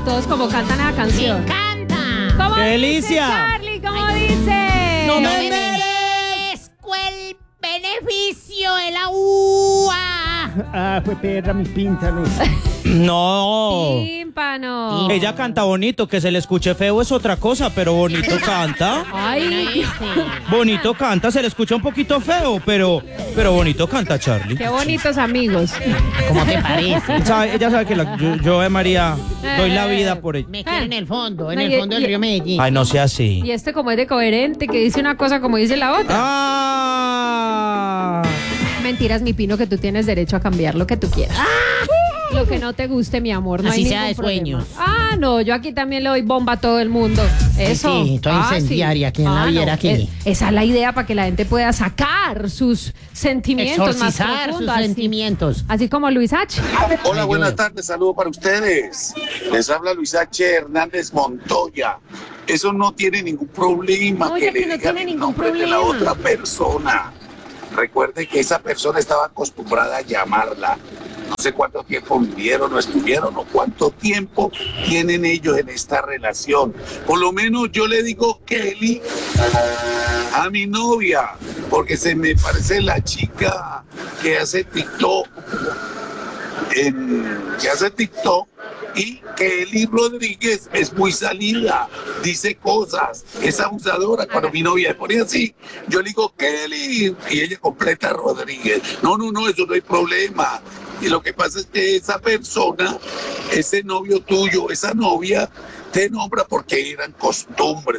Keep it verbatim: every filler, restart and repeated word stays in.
todos como cantan esa canción. ¡Me encanta! ¿Cómo ¡Qué dice, delicia! Charlie? ¿Cómo dice? ¡No No me me merezco el beneficio de la U A. Ah, fue perra mi píntano. No. Tímpano. Ella canta bonito, que se le escuche feo es otra cosa, pero bonito canta. Ay, Bonito canta, se le escucha un poquito feo, pero, pero bonito canta, Charlie. qué bonitos amigos. ¿Cómo te parece? Sabe- ella sabe que la- yo, yo de María doy la vida por ella. Me quiero en el fondo, en No, el y- fondo del y- río Medellín. Ay, no sea así. Y este como es de coherente, que dice una cosa como dice la otra. Ah. Mentiras, mi Pino, que tú tienes derecho a cambiar lo que tú quieras. Lo que no te guste, mi amor. No Así hay sea ningún de problema. sueños. Ah, no, yo aquí también le doy bomba a todo el mundo. Eso. sí, toda Ah, incendiaria, quien la Ah, viera no, aquí. es- esa es la idea para que la gente pueda sacar sus sentimientos más Exorcizar sus profundos. Así, sentimientos. así como Luis H. Hola, buenas tardes, saludo para ustedes. Les habla Luis H. Hernández Montoya. Eso no tiene ningún problema. Oye, que que le no digan tiene el ningún nombre de la problema. otra persona. Recuerde que esa persona estaba acostumbrada a llamarla. No sé cuánto tiempo vivieron o estuvieron o cuánto tiempo tienen ellos en esta relación. Por lo menos yo le digo Kelly a mi novia, porque se me parece la chica que hace TikTok, en- que hace TikTok, y Kelly Rodríguez es muy salida, dice cosas, es abusadora. Cuando mi novia se ponía así, yo le digo Kelly y ella completa Rodríguez. No, no, no, eso no hay problema. Y lo que pasa es que esa persona, ese novio tuyo, esa novia, te nombra porque eran costumbres.